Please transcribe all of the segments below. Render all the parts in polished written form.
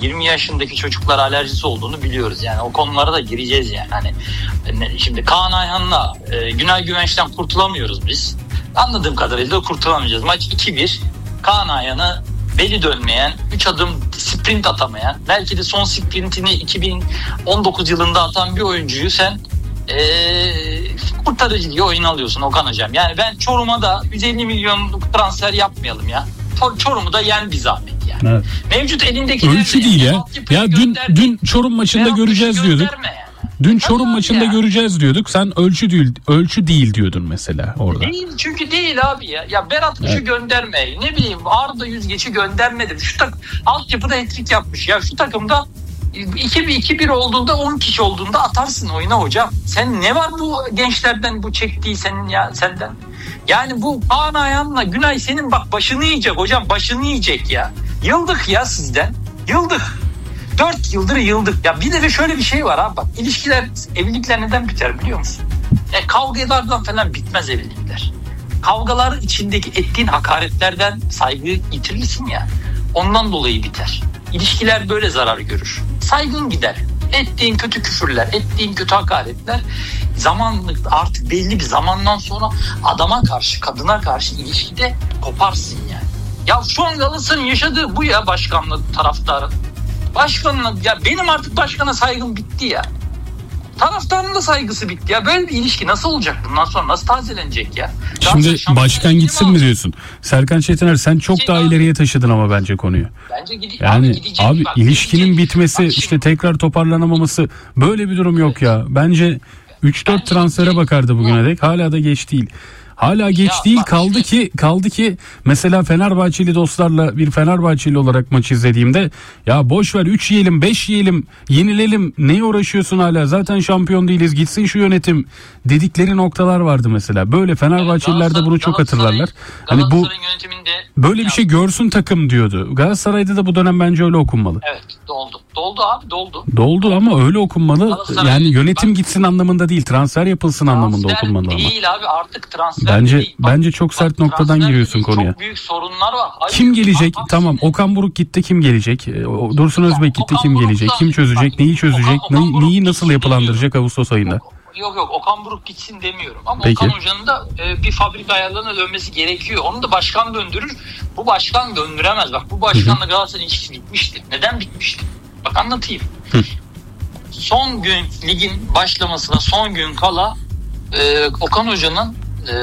20 yaşındaki çocuklar alerjisi olduğunu biliyoruz. Yani o konulara da gireceğiz yani. Hani şimdi Kaan Ayhan'la Günay Güvenç'ten kurtulamıyoruz biz. Anladığım kadarıyla da kurtulamayacağız. Maç 2-1. Kaan Ayhan'ı beli dönmeyen, 3 adım sprint atamayan, belki de son sprintini 2019 yılında atan bir oyuncuyu sen kurtarıcı diye oyun alıyorsun Okan Hocam. Yani ben Çorum'a da 150 milyonluk transfer yapmayalım ya. Çorum'u da yen bir zahmet yani. Evet. Mevcut elindekiler ölçü değil ya. Ya dün Çorum maçında göreceğiz diyorduk. Dün Çorum maçında göreceğiz diyorduk. Sen ölçü değil diyordun mesela orada. Değil çünkü değil abi ya. Ya Berat Kuş'u gönderme. Ne bileyim Arda Yüzgeç'i göndermedim. Şu altyapıda hat-trick yapmış. Ya şu takımda 2-1 olduğunda 10 kişi olduğunda atarsın oyuna hocam. Sen ne var bu gençlerden bu çektiği senin ya senden? Yani bu Kaan Ayhan'la Günay senin bak başını yiyecek hocam, başını yiyecek ya. Yıldık ya sizden. Yıldık. 4 yıldır yıldık. Ya bir de şöyle bir şey var abi bak. İlişkiler, evlilikler neden biter biliyor musun? Kavgalardan falan bitmez evlilikler. Kavgalar içindeki ettiğin hakaretlerden saygı yitirirsin ya. Ondan dolayı biter. İlişkiler böyle zarar görür. Saygın gider. Ettiğin kötü küfürler, ettiğin kötü hakaretler zamanlık artık belli bir zamandan sonra adama karşı, kadına karşı ilişkide koparsın yani. Ya şu an Galatasaray'ın yaşadığı bu ya başkanla taraftarın. Başkanla ya benim artık başkana saygım bitti ya. Taraftarın da saygısı bitti ya. Böyle bir ilişki nasıl olacak bundan sonra? Nasıl tazelenecek ya? Şimdi başkan gitsin mi diyorsun? Serkan Çetiner sen çok daha ileriye taşıdın ama bence konuyu. Bence yani abi ilişkinin bitmesi işte tekrar toparlanamaması böyle bir durum yok ya. Bence 3-4 transfere bakardı bugüne dek. Hala da geç değil. Hala geç değil kaldı ki mesela Fenerbahçeli dostlarla bir Fenerbahçeli olarak maç izlediğimde ya boş ver 3 yiyelim 5 yiyelim yenilelim neye uğraşıyorsun hala zaten şampiyon değiliz gitsin şu yönetim dedikleri noktalar vardı mesela. Böyle Fenerbahçeliler de bunu çok hatırlarlar. Hani bu böyle bir şey görsün takım diyordu. Galatasaray'da da bu dönem bence öyle okunmalı. Evet doldu abi doldu. Doldu ama öyle okunmalı. Yani yönetim gitsin anlamında değil transfer yapılsın anlamında okunmalı ama. Değil abi artık transfer Bence çok sert noktadan giriyorsun konuya. Çok büyük sorunlar var. Hayır, kim gelecek? Tamam Okan Buruk gitti kim gelecek? Dursun Özbek gitti kim gelecek? Kim çözecek? Neyi çözecek? Neyi nasıl yapılandıracak Ağustos ayında? Yok Okan Buruk gitsin demiyorum. Ama peki. Okan Hoca'nın da bir fabrika ayarlarına dönmesi gerekiyor. Onu da başkan döndürür. Bu başkan döndüremez. Bak bu başkanla Galatasaray'ın ilişkisi bitmişti. Neden bitmişti? Bak anlatayım. Son gün ligin başlamasına son gün kala Okan Hoca'nın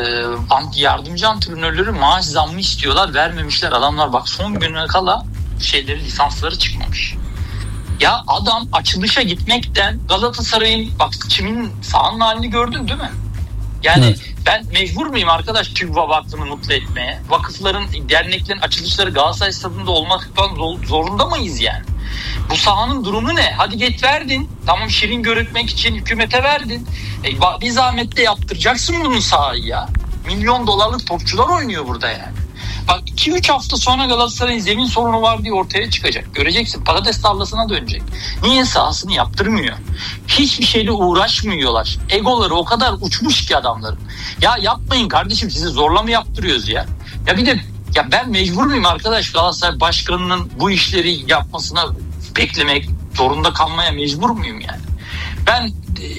yardımcı antrenörleri maaş zammı istiyorlar. Vermemişler adamlar. Bak son güne kala lisansları çıkmamış. Ya adam açılışa gitmekten Galatasaray'ın bak kimin sahanın halini gördün değil mi? Yani evet. Ben mecbur muyum arkadaş TÜGVA Vakfı'nı mutlu etmeye? Vakıfların, derneklerin açılışları Galatasaray Stadı'nda olmaktan zorunda mıyız yani? Bu sahanın durumu ne? Hadi get verdin. Tamam şirin görükmek için hükümete verdin. Bir zahmet de yaptıracaksın bunun sahayı ya. $1 milyon topçular oynuyor burada yani. Bak 2-3 hafta sonra Galatasaray'ın zemin sorunu var diye ortaya çıkacak. Göreceksin patates tarlasına dönecek. Niye sahasını yaptırmıyor? Hiçbir şeyle uğraşmıyorlar. Egoları o kadar uçmuş ki adamların. Ya yapmayın kardeşim sizi zorla mı yaptırıyoruz ya? Ya bir de ya ben mecbur muyum arkadaş Galatasaray başkanının bu işleri yapmasına beklemek zorunda kalmaya mecbur muyum yani? Ben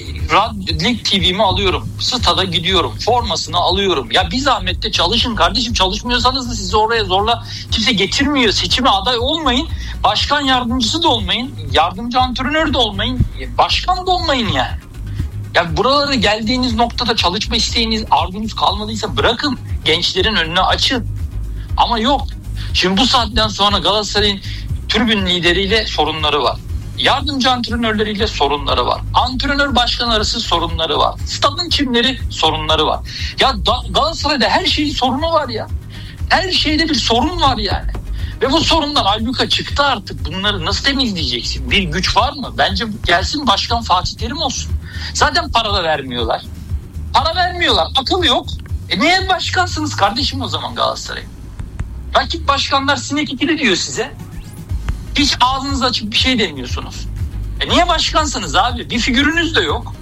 Lig TV'mi alıyorum. Stada gidiyorum. Formasını alıyorum. Ya bir zahmet de çalışın kardeşim. Çalışmıyorsanız da sizi oraya zorla kimse getirmiyor. Seçime aday olmayın. Başkan yardımcısı da olmayın. Yardımcı antrenör de olmayın. Başkan da olmayın yani. Ya buralara geldiğiniz noktada çalışma isteğiniz, arzunuz kalmadıysa bırakın. Gençlerin önüne açın. Ama yok. Şimdi bu saatten sonra Galatasaray'ın tribün lideriyle sorunları var. Yardımcı antrenörleriyle sorunları var. Antrenör başkan arası sorunları var. Stadın çimleri sorunları var. Ya Galatasaray'da her şeyin sorunu var ya. Her şeyde bir sorun var yani. Ve bu sorunlar ayyuka çıktı artık. Bunları nasıl temizleyeceksin? Bir güç var mı? Bence gelsin başkan Fatih Terim olsun. Zaten para da vermiyorlar. Para vermiyorlar. Akıl yok. Niye başkansınız kardeşim o zaman Galatasaray? Rakip başkanlar sinek ikili diyor size. Hiç ağzınızı açıp bir şey demiyorsunuz. Niye başkansınız abi? Bir figürünüz de yok.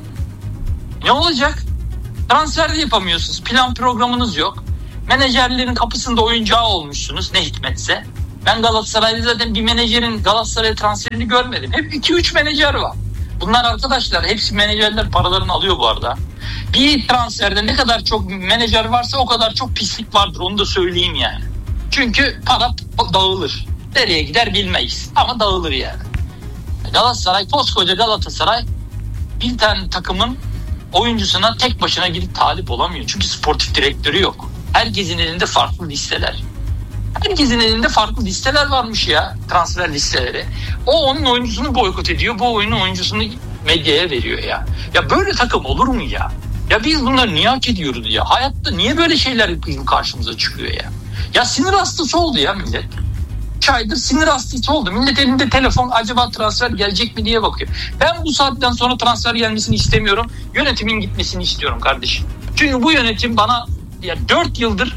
Ne olacak? Transfer de yapamıyorsunuz. Plan programınız yok. Menajerlerin kapısında oyuncağı olmuşsunuz. Ne hikmetse. Ben Galatasaray'da zaten bir menajerin Galatasaray'a transferini görmedim. Hep 2-3 menajer var. Bunlar arkadaşlar hepsi menajerler paralarını alıyor bu arada. Bir transferde ne kadar çok menajer varsa o kadar çok pislik vardır, onu da söyleyeyim yani. Çünkü para dağılır. Nereye gider bilmeyiz ama dağılır yani. Galatasaray, koskoca Galatasaray bir tane takımın oyuncusuna tek başına gidip talip olamıyor. Çünkü sportif direktörü yok. Herkesin elinde farklı listeler. Herkesin elinde farklı listeler varmış ya, transfer listeleri. O onun oyuncusunu boykot ediyor, bu oyunun oyuncusunu medyaya veriyor ya. Ya böyle takım olur mu ya? Ya biz bunları niye hak ediyoruz ya? Hayatta niye böyle şeyler bizim karşımıza çıkıyor ya? Ya sinir hastası oldu ya millet. 3 aydır sinir hastası oldu. Millet elinde telefon, acaba transfer gelecek mi diye bakıyor. Ben bu saatten sonra transfer gelmesini istemiyorum. Yönetimin gitmesini istiyorum kardeşim. Çünkü bu yönetim bana ya 4 yıldır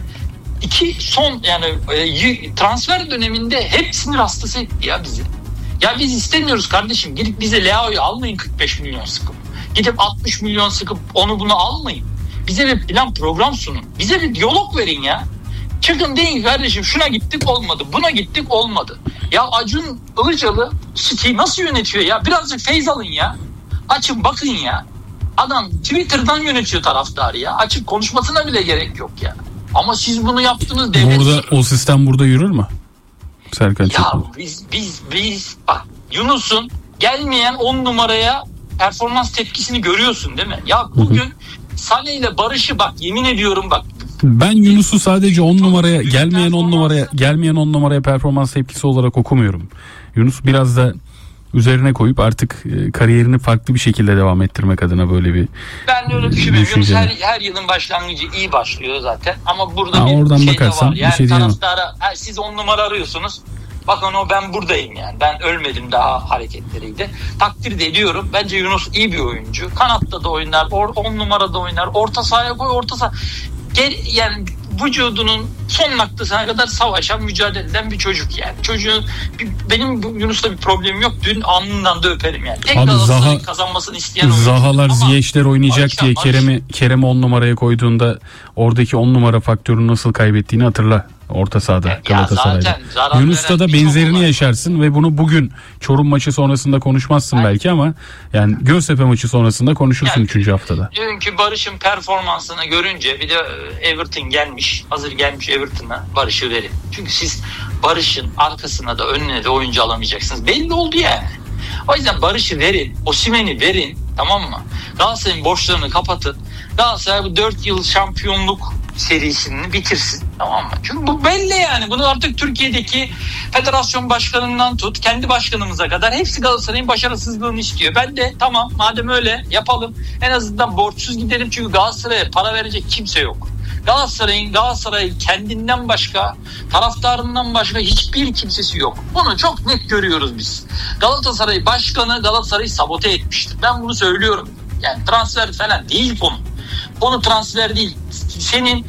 transfer döneminde hep sinir hastası etti ya bizi. Ya biz istemiyoruz kardeşim. Gidip bize Leao'yu almayın 45 milyon sıkıp. Gidip 60 milyon sıkıp onu bunu almayın. Bize bir plan program sunun. Bize bir diyalog verin ya. Çıkın deyin ki kardeşim şuna gittik olmadı, buna gittik olmadı. Ya Acun Ilıcalı City'yi nasıl yönetiyor ya? Birazcık feyz alın ya. Açın bakın ya. Adam Twitter'dan yönetiyor taraftarı ya. Açık konuşmasına bile gerek yok ya. Ama siz bunu yaptınız devlet. Burada o sistem burada yürür mü? Serkan Çetin. Ya biz bak Yunus'un gelmeyen 10 numaraya performans tepkisini görüyorsun değil mi? Ya bugün Sané ile Barış'ı bak yemin ediyorum bak. Ben Yunus'u sadece 10 numaraya gelmeyen 10 numaraya performans tepkisi olarak okumuyorum. Yunus biraz da üzerine koyup artık kariyerini farklı bir şekilde devam ettirmek adına böyle bir ben öyle düşünmüyorum. Yunus her yılın başlangıcı iyi başlıyor zaten. Ama burada oradan bir şey bakarsan, de var. Yani bir şey taraftara siz 10 numara arıyorsunuz. Bakın ben buradayım yani. Ben ölmedim daha hareketleriydi. Takdir de ediyorum. Bence Yunus iyi bir oyuncu. Kanatta da oynar. 10 numarada oynar. Orta sahaya koy. Orta saha. Yani vücudunun son noktasına kadar savaşan, mücadele eden bir çocuk yani. Benim Yunus'ta bir problemim yok. Dün alnından da öperim yani. Tek Galatasaray'ın kazanmasını isteyen oyuncu. Zahalar, Ziyech'ler oynayacak diye Kerem'i 10 numaraya koyduğunda oradaki 10 numara faktörünü nasıl kaybettiğini hatırla. Orta sahada Galatasaray'da. Yunus'ta da benzerini yaşarsın ve bunu bugün Çorum maçı sonrasında konuşmazsın belki ama yani Göztepe maçı sonrasında konuşursun 3. haftada. Dünkü Barış'ın performansını görünce bir de Everton gelmiş. Hazır gelmiş Everton'a Barış'ı verin. Çünkü siz Barış'ın arkasına da önüne de oyuncu alamayacaksınız. Belli oldu yani. O yüzden Barış'ı verin. Osimhen'i verin. Tamam mı? Galatasaray'ın borçlarını kapatın. Galatasaray bu 4 yıl şampiyonluk serisini bitirsin. Tamam mı? Çünkü bu belli yani. Bunu artık Türkiye'deki federasyon başkanından tut kendi başkanımıza kadar hepsi Galatasaray'ın başarısızlığını istiyor. Ben de tamam madem öyle yapalım. En azından borçsuz gidelim çünkü Galatasaray'a para verecek kimse yok. Galatasaray kendinden başka, taraftarından başka hiçbir kimsesi yok. Bunu çok net görüyoruz biz. Galatasaray başkanı Galatasaray'ı sabote etmiştir. Ben bunu söylüyorum. Yani transfer falan değil konu. Konu transfer değil. Senin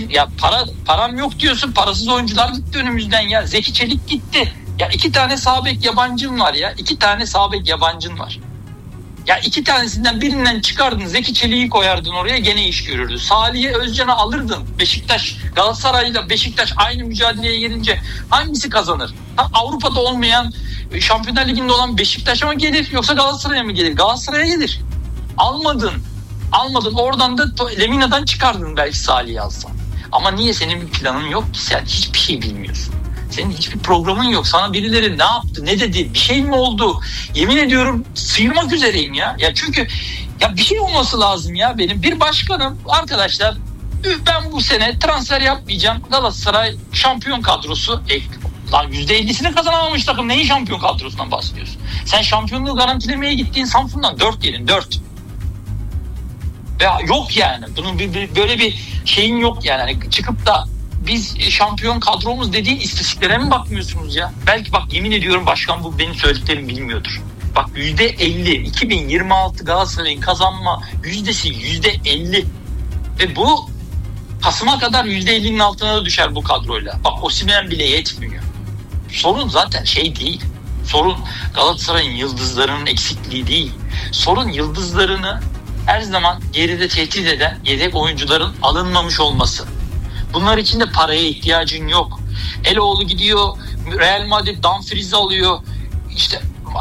param yok diyorsun. Parasız oyuncular gitti önümüzden ya. Zeki Çelik gitti. Ya 2 tane sağ bek yabancın var ya. 2 tane sağ bek yabancın var. Ya 2 tanesinden birinden çıkardın. Zeki Çelik'i koyardın oraya gene iş görürdü. Salih'i Özcan'a alırdın. Galatasaray'la Beşiktaş aynı mücadeleye girince hangisi kazanır? Avrupa'da olmayan, Şampiyonlar Ligi'nde olan Beşiktaş'a mı gelir yoksa Galatasaray'a mı gelir? Galatasaray'a gelir. Almadın. Oradan da Lemina'dan çıkardın belki Salih'i alsan. Ama niye senin bir planın yok ki? Sen hiçbir şey bilmiyorsun. Senin hiçbir programın yok. Sana birileri ne yaptı, ne dedi, bir şey mi oldu? Yemin ediyorum sıyırmak üzereyim ya. Ya çünkü ya bir şey olması lazım ya benim. Bir başkanım arkadaşlar ben bu sene transfer yapmayacağım. Galatasaray şampiyon kadrosu lan %50'sini kazanamamış takım. Neyin şampiyon kadrosundan bahsediyorsun? Sen şampiyonluğu garantilemeye gittiğin Samsun'dan 4 yedin 4. Ya yok yani. Bunun böyle bir şeyin yok yani. Hani çıkıp da biz şampiyon kadromuz dediğin istatistiklere mi bakmıyorsunuz ya? Belki bak yemin ediyorum başkan bu benim söylediklerimi bilmiyordur. Bak %50 2026 Galatasaray'ın kazanma yüzdesi %50 ve bu Kasım'a kadar %50'nin altına da düşer bu kadroyla. Bak Osimhen bile yetmiyor. Sorun zaten şey değil. Sorun Galatasaray'ın yıldızlarının eksikliği değil. Sorun yıldızlarını her zaman geride tehdit eden yedek oyuncuların alınmamış olması. Bunlar için de paraya ihtiyacın yok. Eloğlu gidiyor Real Madrid Dumfries'i alıyor. İşte